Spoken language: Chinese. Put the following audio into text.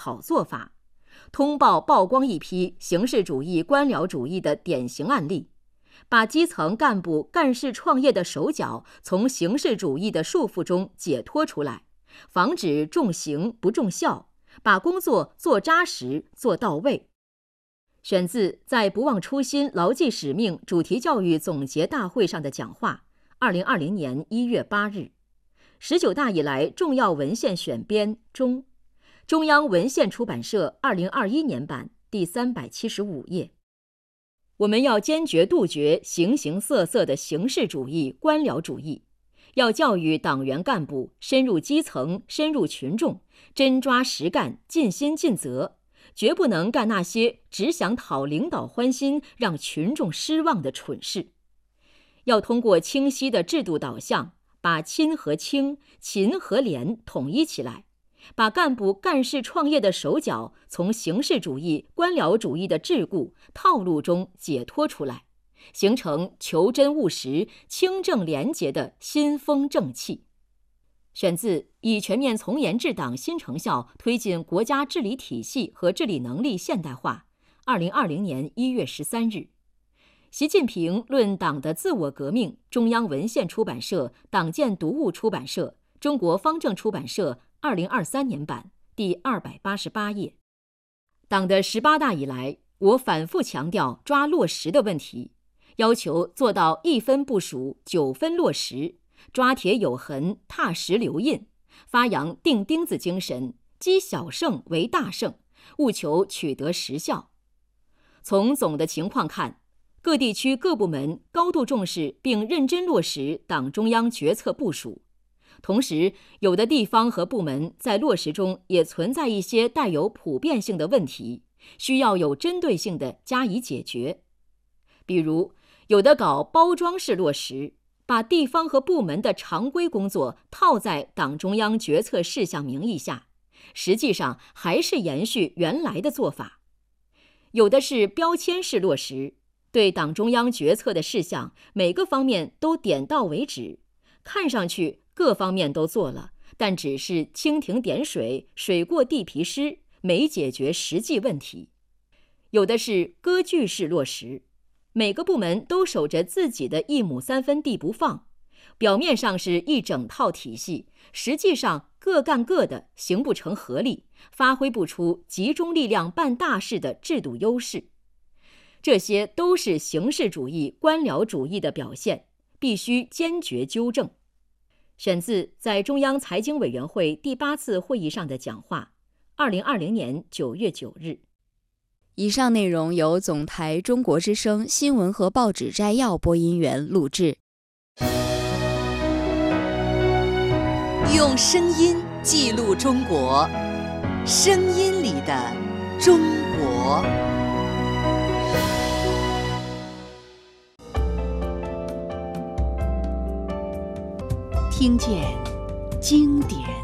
好做法，通报曝光一批形式主义官僚主义的典型案例，把基层干部干事创业的手脚从形式主义的束缚中解脱出来，防止重形不重效，把工作做扎实做到位。选自在不忘初心牢记使命主题教育总结大会上的讲话，2020年1月8日，19大以来重要文献选编中，中央文献出版社2021年版第375页。我们要坚决杜绝形形色色的形式主义、官僚主义，要教育党员干部深入基层、深入群众，真抓实干、尽心尽责，绝不能干那些只想讨领导欢心、让群众失望的蠢事。要通过清晰的制度导向，把亲和清、勤和廉统一起来，把干部干事创业的手脚从形式主义、官僚主义的桎梏、套路中解脱出来，形成求真务实、清正廉洁的新风正气。选自以全面从严治党新成效推进国家治理体系和治理能力现代化，2020年1月13日。习近平论党的自我革命，中央文献出版社、党建读物出版社、中国方正出版社2023年版第288页。党的18大以来，我反复强调抓落实的问题，要求做到1分部署9分落实，抓铁有痕，踏实留印，发扬钉钉子精神，积小胜为大胜，务求取得实效。从总的情况看，各地区各部门高度重视并认真落实党中央决策部署，同时有的地方和部门在落实中也存在一些带有普遍性的问题，需要有针对性地加以解决。比如，有的搞包装式落实，把地方和部门的常规工作套在党中央决策事项名义下，实际上还是延续原来的做法。有的是标签式落实，对党中央决策的事项每个方面都点到为止，看上去各方面都做了，但只是蜻蜓点水，水过地皮湿，没解决实际问题。有的是割据式落实，每个部门都守着自己的1亩3分地不放，表面上是一整套体系，实际上各干各的，形不成合力，发挥不出集中力量办大事的制度优势。这些都是形式主义、官僚主义的表现，必须坚决纠正。选自在中央财经委员会第8次会议上的讲话，2020年9月9日。 以上内容由总台中国之声新闻和报纸摘要播音员录制。 用声音记录中国，声音里的中国。听见经典